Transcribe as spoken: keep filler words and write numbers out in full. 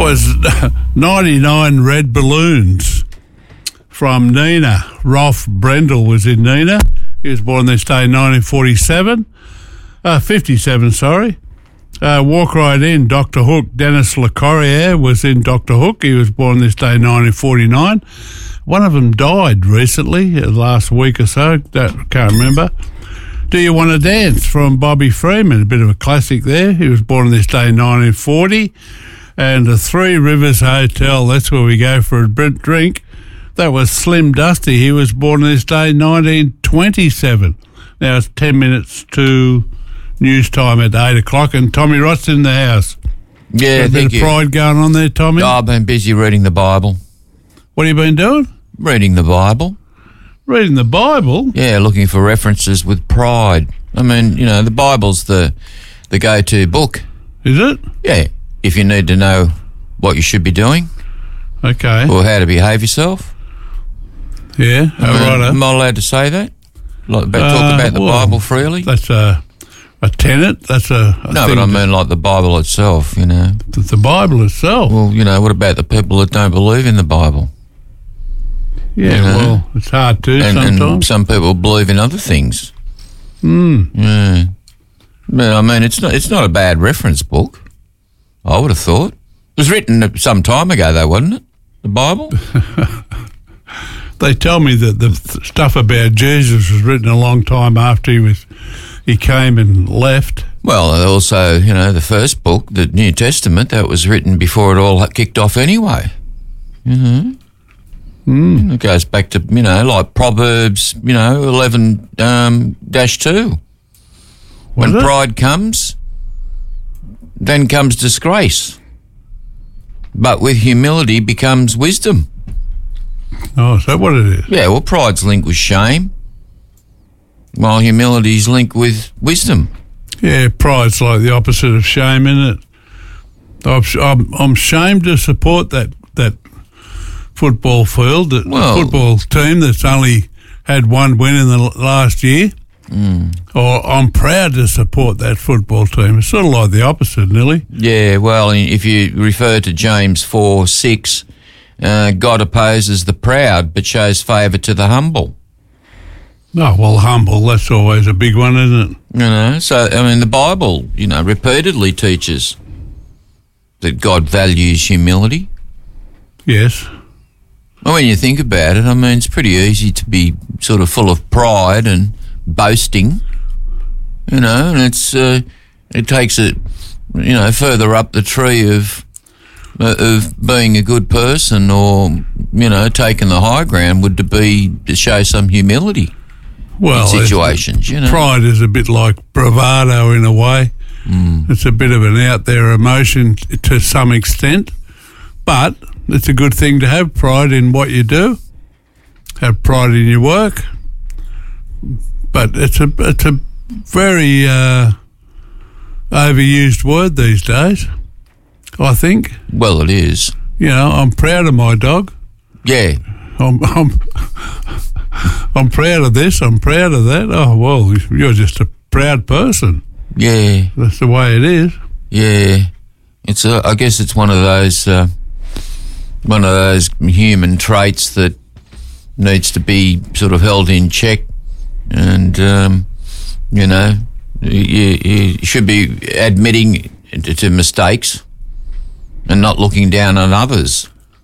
was ninety-nine red balloons from Nina. Rolf Brendel was in Nina. He was born this day in nineteen forty-seven. Uh, fifty-seven, sorry. Uh, walk right in, Doctor Hook. Dennis LeCorrier was in Doctor Hook. He was born this day in nineteen forty-nine. One of them died recently, uh, last week or so. That, can't remember. Do You Want to Dance from Bobby Freeman, a bit of a classic there. He was born this day in nineteen forty. And the Three Rivers Hotel, that's where we go for a drink. That was Slim Dusty. He was born this day in nineteen twenty-seven. Now it's ten minutes to news time at eight o'clock, and Tommy Rott's in the house. Yeah, a bit thank of you. pride going on there, Tommy. Oh, I've been busy reading the Bible. What have you been doing? Reading the Bible. Reading the Bible? Yeah, looking for references with pride. I mean, you know, the Bible's the the go-to book. Is it? Yeah, if you need to know what you should be doing. Okay. Or how to behave yourself. Yeah, I all mean, right. am I allowed to say that? Like, about, talk Uh, about the well, Bible freely? That's a, a tenet. That's a, a No, thing but I to- mean like the Bible itself, you know. the, the Bible itself. Well, you know, what about the people that don't believe in the Bible? Yeah, you know. well, it's hard to And, and sometimes. some people believe in other things. Mm. Yeah. But, I mean, it's not it's not a bad reference book, I would have thought. It was written some time ago, though, wasn't it? The Bible? They tell me that the th- stuff about Jesus was written a long time after he was he came and left. Well, also, you know, the first book, the New Testament, that was written before it all kicked off anyway. You know? Mm. It goes back to, you know, like Proverbs, you know, eleven um, dash two. When Was it? pride comes, then comes disgrace. But with humility becomes wisdom. Oh, is that what it is? Yeah, well, pride's linked with shame, while humility's linked with wisdom. Yeah, pride's like the opposite of shame, isn't it? I'm, I'm, I'm ashamed to support that, that football field, that Well- football team that's only had one win in the l- last year. Mm. Or I'm proud to support that football team. It's sort of like the opposite, nearly. Yeah, well, if you refer to James four six, uh, God opposes the proud but shows favour to the humble. Oh, well, humble, that's always a big one, isn't it? You know, so, I mean, the Bible, you know, repeatedly teaches that God values humility. Yes. Well, when you think about it, I mean, it's pretty easy to be sort of full of pride and boasting, you know, and it's uh, it takes it, you know, further up the tree of uh, of being a good person, or you know, taking the high ground would to be to show some humility Well, in it's- situations, you know. pride is a bit like bravado in a way. Mm. It's a bit of an out there emotion to some extent, but it's a good thing to have pride in what you do, have pride in your work. But it's a it's a very uh, overused word these days, I think. Well, it is. You know, I'm proud of my dog. Yeah. I'm I'm I'm proud of this. I'm proud of that. Oh well, you're just a proud person. Yeah. That's the way it is. Yeah. It's a, I guess it's one of those uh, one of those human traits that needs to be sort of held in check, and um, you know, you, you should be admitting to, to mistakes and not looking down on others.